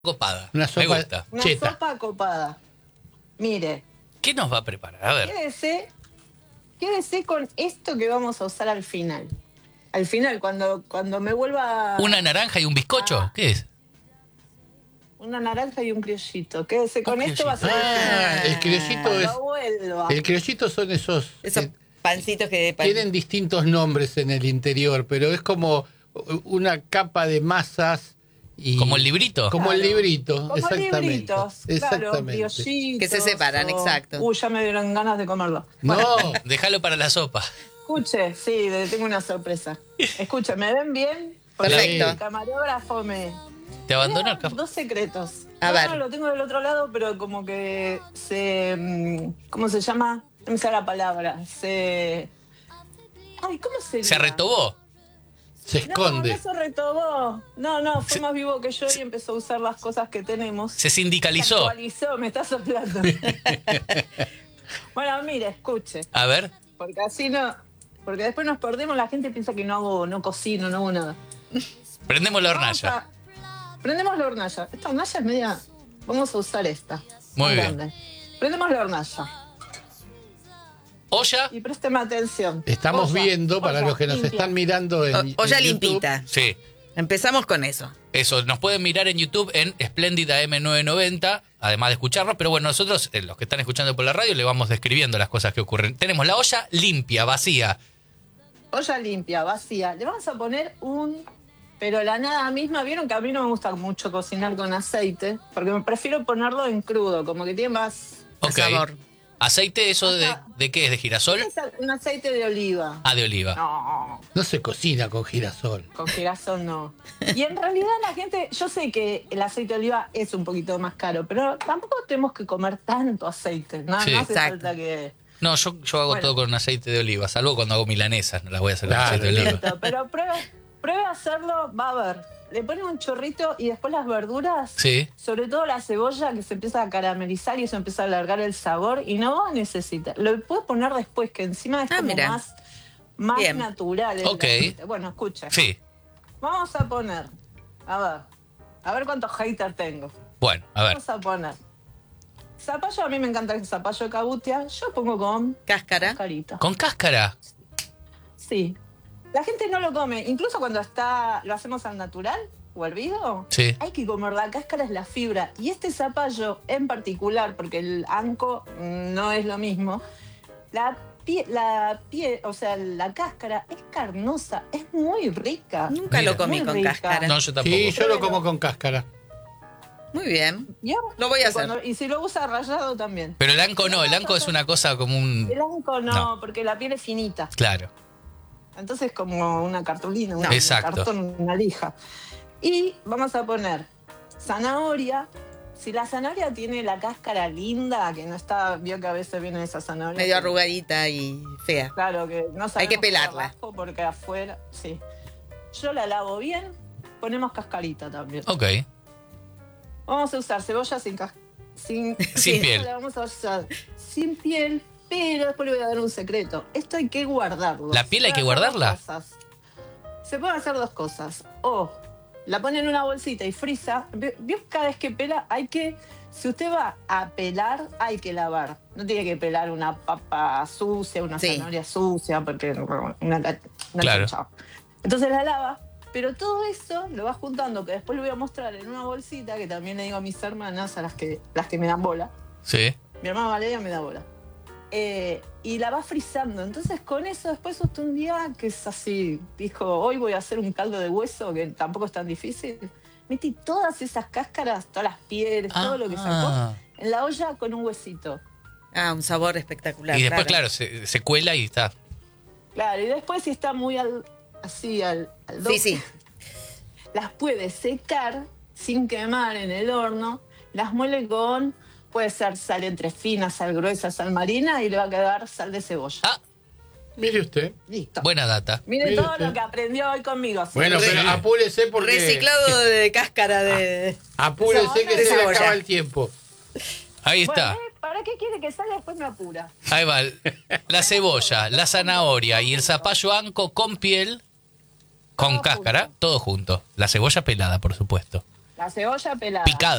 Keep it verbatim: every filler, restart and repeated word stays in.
Copada. Una sopa Me gusta. Una cheta. sopa copada. Mire, ¿Qué nos va a preparar? A ver. quédese, quédese con esto que vamos a usar al final. Al final, cuando, cuando me vuelva... ¿Una naranja y un bizcocho? Ah. ¿Qué es? Una naranja y un criollito. Quédese con Un esto, va a ser el Ah, final. el criollito es. Cuando vuelva. El criollito son esos. Esos eh, pancitos que... tienen distintos nombres en el interior, pero es como una capa de masas. Y ¿Como el librito? Como Claro. el librito, Como exactamente. libritos, claro, Exactamente. criollitos, Que se separan, o- exacto. Uy, ya me dieron ganas de comerlo. No, Déjalo para la sopa. Escuche, sí, de- tengo una sorpresa. Escuche, ¿me ven bien? Porque Perfecto. El camarógrafo me... ¿Te abandono el Mira, café? Dos secretos. A no, ver. No, lo tengo del otro lado, pero como que se... mm, ¿Cómo se llama? No me sale la palabra. Se... Ay, ¿cómo se ¿Se retobó? se No, esconde. no se retobó. No, no, fue Se- más vivo que yo y empezó a usar las cosas que tenemos. ¿Se Se sindicalizó? actualizó, me está soplando. Bueno, mire, escuche. A ver. Porque así no... Porque después nos perdemos, la gente piensa que no hago, no cocino, no hago nada. Prendemos la Vamos hornalla. a- Prendemos la hornalla. Esta hornalla es media... Vamos a usar esta. Muy Más bien. grande. Prendemos la hornalla. ¿Olla? Y présteme atención. Estamos Olla, viendo, para olla, los que nos limpia. están mirando en, O- olla en YouTube, limpita. Sí. Empezamos con eso. Eso, nos pueden mirar en YouTube en Espléndida M novecientos noventa, además de escucharnos, pero bueno, nosotros, eh, los que están escuchando por la radio, le vamos describiendo las cosas que ocurren. Tenemos la olla limpia, vacía. Olla limpia, vacía. Le vamos a poner un... Pero la nada misma, vieron que a mí no me gusta mucho cocinar con aceite, porque me prefiero ponerlo en crudo, como que tiene más... Ok. sabor. ¿Aceite eso de, de qué es? ¿De girasol? Es un aceite de oliva. Ah, de oliva. No, no se cocina con girasol. con girasol no. Y en realidad la gente, yo sé que el aceite de oliva es un poquito más caro, pero tampoco tenemos que comer tanto aceite. No, Sí. no hace Exacto. falta que... No, yo, yo hago Bueno. todo con aceite de oliva, salvo cuando hago milanesas, no las voy a hacer con Claro, aceite de oliva. Listo, pero pruebe, pruebe a hacerlo, va a ver. Le pone un chorrito y después las verduras, Sí. sobre todo la cebolla que se empieza a caramelizar y eso empieza a alargar el sabor y no va a necesitar. Lo puedes poner después, que encima es Ah, como mira. más, más Bien. natural. el Ok. aceite. Bueno, escucha. Sí. Vamos a poner, a ver, a ver cuántos haters tengo. Bueno, a ver. Vamos a poner. Zapallo, a mí me encanta el zapallo de cabutia. Yo pongo con Cáscara. carita. ¿Con cáscara? Sí. La gente no lo come. Incluso cuando está, lo hacemos al natural o hervido, Sí. hay que comer. La cáscara es la fibra. Y este zapallo en particular, porque el anco mm, no es lo mismo, la pie, la pie, o sea, la cáscara es carnosa, es muy rica. Nunca Mira. lo comí Muy con rica. cáscara. No, yo tampoco. Sí, yo lo como con cáscara. Muy bien. ¿Vio? Lo voy a Y hacer. cuando- y si lo usa rallado también. Pero el anco no, el anco es una cosa como un... El anco no, No. porque la piel es finita. Claro. Entonces como una cartulina, una, No. Exacto. un cartón, una lija. Y vamos a poner zanahoria. Si la zanahoria tiene la cáscara linda, que no está, vio que a veces viene esa zanahoria. Medio que- arrugadita y fea. Claro, que no sabemos Hay que por pelarla. abajo porque afuera, sí. Yo la lavo bien, ponemos cascarita también. Ok. Vamos a usar cebolla sin cas- sin, Sin piel. La vamos a usar sin piel, pero después le voy a dar un secreto. Esto hay que guardarlo. ¿La piel hay Se que pueden hacer guardarla? dos cosas. Se pueden hacer dos cosas. O la pone en una bolsita y frisa. Ve- ¿Vio que cada vez que pela hay que... Si usted va a pelar, hay que lavar. No tiene que pelar una papa sucia, una Sí. zanahoria sucia, porque una, una Claro. chao. Entonces la lava, pero todo eso lo va juntando, que después lo voy a mostrar en una bolsita, que también le digo a mis hermanas, a las que, las que me dan bola. Sí. Mi hermana Valeria me da bola. Eh, y la va frizando. Entonces con eso después usted un día que es así, dijo, hoy voy a hacer un caldo de hueso, que tampoco es tan difícil. Metí todas esas cáscaras, todas las pieles, todo lo que sacó, Ah. en la olla con un huesito. Ah, un sabor espectacular. Y después, claro, se, se cuela y está. Claro, y después si está muy al, así al, al Sí, sí. las puede secar sin quemar en el horno, las muele con, puede ser sal entre finas, sal gruesa, sal marina y le va a quedar sal de cebolla. Ah, Mire usted. Listo. buena data. Mire Mire todo usted. lo que aprendió hoy conmigo. ¿sí? Bueno, Re- pero apúrese porque. Reciclado de cáscara de... Apúrese que De se le cebolla. acaba el tiempo. Ahí Bueno, está. ¿eh? ¿Para qué quiere que salga? Después me apura. Ahí va. La cebolla, la zanahoria y el zapallo anco con piel, con Todo cáscara, junto. todo junto. La cebolla pelada, por supuesto. La cebolla pelada. Picada.